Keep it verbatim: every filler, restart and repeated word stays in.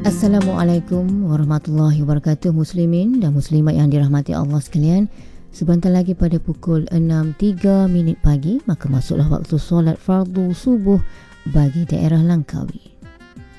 Assalamualaikum warahmatullahi wabarakatuh, muslimin dan muslimat yang dirahmati Allah sekalian. Sebentar lagi pada pukul enam tiga minit pagi, maka masuklah waktu solat fardu subuh bagi daerah Langkawi.